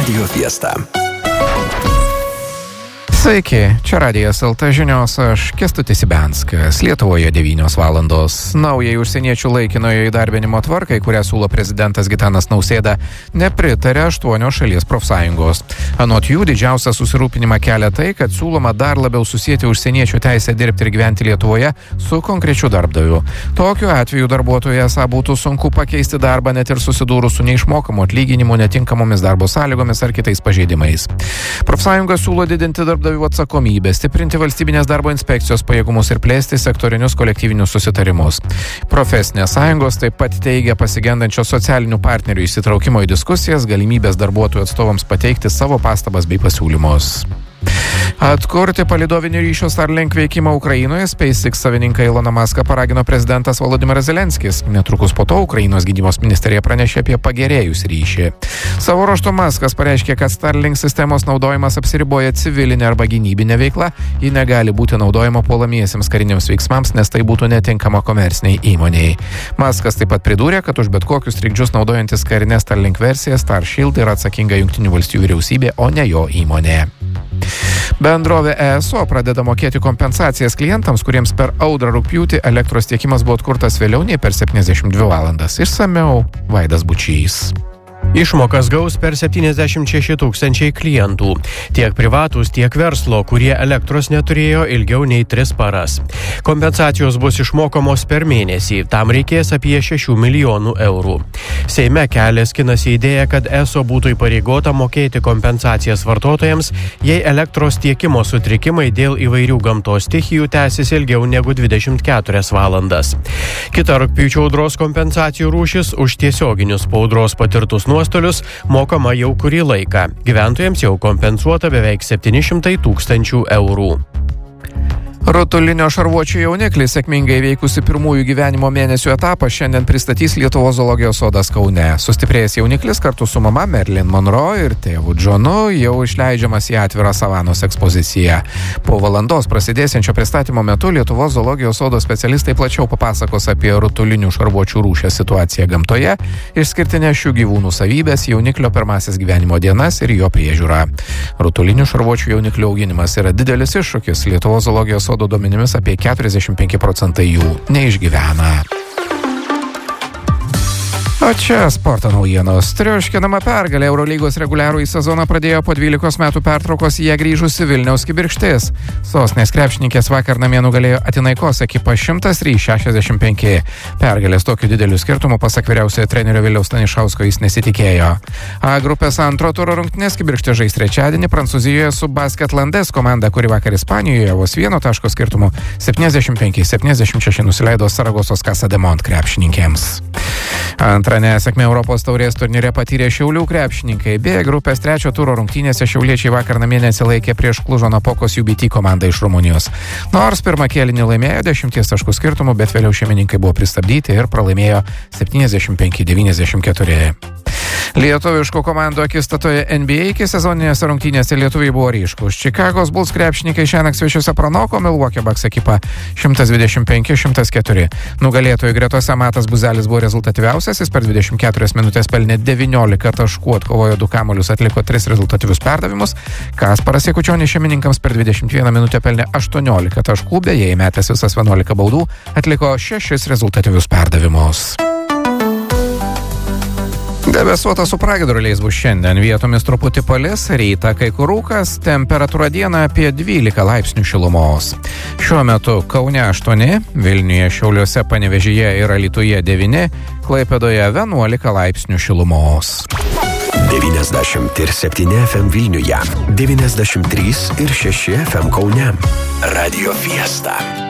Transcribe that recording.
Radio Fiesta. Sveiki, čia Radijas LT žinios, aš Kęstutis Ibenskas. Lietuvoje 9 valandos. Naujai užsieniečių laikinojo įdarbinimo tvarkai, kurią siūlo prezidentas Gitanas Nausėda, nepritarė 8 šalies profsąjungos. Anot jų didžiausią susirūpinimą kelia tai, kad siūloma dar labiau susijęti užsieniečių teisę dirbti ir gyventi Lietuvoje su konkrečiu darbdaviu. Tokiu atveju darbuotojui esą būtų sunku pakeisti darbą net ir susidūrus su neišmokamu atlyginimu, netinkamomis darbo sąlygomis ar kitais pažeidimais. Profsąjunga siūlo didinti darbdavių atsakomybę, stiprinti valstybinės darbo inspekcijos pajėgumus ir plėsti sektorinius kolektyvinius susitarimus. Profesinės sąjungos taip pat teigia pasigendančios socialinių partnerių įsitraukimo į diskusijas, galimybės darbuotojų atstovams pateikti savo pastabas bei pasiūlymus. Atkurti palydovinį ryšio Starlink veikimą Ukrainoje SpaceX savininką Eloną Muską paragino prezidentas Volodymyras Zelenskis. Netrukus po to Ukrainos gynybos ministerija pranešė apie pagerėjus ryšį. Savo ruožtu Muskas pareiškė, kad Starlink sistemos naudojimas apsiriboja civilinė arba gynybinė veikla, ji negali būti naudojama puolamiesiems kariniams veiksmams, nes tai būtų netinkama komerciniai įmoniai. Muskas taip pat pridūrė, kad už bet kokius trikdžius naudojantis karinę Starlink versiją Starshield yra atsakinga Jungtinių valstijų vyriausybė, o ne jo įmonė. Bendrovė ESO pradeda mokėti kompensacijas klientams, kuriems per audrą rugpjūtį elektros tiekimas buvo atkurtas vėliau nei per 72 valandas. Išsamiau Vaidas Bučys. Išmokas gaus per 76 000 klientų, tiek privatūs, tiek verslo, kurie elektros neturėjo ilgiau nei 3 paras. Kompensacijos bus išmokamos per mėnesį, tam reikės apie 6 milijonų eurų. Seime kelias skinasi idėja, kad ESO būtų įpareigota mokėti kompensacijas vartotojams, jei elektros tiekimo sutrikimai dėl įvairių gamtos stichijų tęsis ilgiau negu 24 valandas. Kita rugpjūčio audros kompensacijų rūšis už tiesioginius po audros patirtus nuostolius mokama jau kurį laiką. Gyventojams jau kompensuota beveik 700 000 eurų. Rutulinio šarvuočio jauniklis sėkmingai veikusi pirmųjų gyvenimo mėnesių etapą šiandien pristatys Lietuvos zoologijos sodas Kaune. Sustiprėjęs jauniklis kartu su mama Marilyn Monroe ir tėvu Johnu jau išleidžiamas į atvirą savanos ekspoziciją. Po valandos prasidėsiančio pristatymo metu Lietuvos zoologijos sodo specialistai plačiau papasakos apie rutulinių šarvuočių rūšę situaciją gamtoje, išskirtinės šių gyvūnų savybės, jauniklio pirmasis gyvenimo dienas ir jo priežiūrą. Rutulinių šarvuočių jauniklių auginimas yra didelis iššūkis. Lietuvos zoologijos sodo duomenimis apie 45% jų neišgyvena. O čia sporto naujienos. Triuškinama pergalė Eurolygos reguliarųjį sezoną pradėjo po 12 metų pertraukos į ją grįžusi Vilniaus Kibirkštis. Sostinės krepšininkės vakar namie nugalėjo Atinaikos ekipą 103-65. Pergalės tokiu dideliu skirtumu, pasak vyriausiojo trenerio Viliaus Stanišausko, jis nesitikėjo. A grupės antro turo rungtynės Kibirkštis žais trečiadienį Prancūzijoje su Basketlandes komanda, kuri vakar Ispanijoje vos 1 taško skirtumu 75-76 nusileido Saragosos Casa de Mont krepšininkėms. Antrą nesėkmę Europos taurės turnyre patyrė Šiaulių krepšininkai. B grupės 3 turo rungtynėse šiauliečiai vakar namie nesilaikė prieš Klužo Napokos UBT komandą iš Rumunijos. Nors pirmą kėlinį laimėjo 10 taškų skirtumų, bet vėliau šeimininkai buvo pristabdyti ir pralaimėjo 75-94. Lietuviškų komandų akistatoje NBA iki sezoninėse rungtynėse lietuviai buvo ryškūs. Čikagos Bulls krepšininkai šiąnakt svečiuose pranoko Milwaukee Bucks ekipą 125-104. Nugalėtojų gretose Matas Buzelis buvo rezultatyviausias, jis per 24 minutės pelnė 19 taškų, atkovojo 2 kamuolius, atliko 3 rezultatyvius perdavimus. Kasparas Jakučionis šeimininkams per 21 minutę pelnė 18 taškų, beje įmetęs visas 11 baudų, atliko 6 rezultatyvius perdavimus. Debesuota su pragiedruliais bus šiandien, vietomis truputį palis, rytą kai kur rūkas, temperatūra dieną apie 12 laipsnių šilumos. Šiuo metu Kaune 8, Vilniuje, Šiauliuose, Panevėžyje ir Alytuje 9, Klaipėdoje 11 laipsnių šilumos. 97 FM Vilniuje, 93 ir 6 FM Kaune. Radio Fiesta.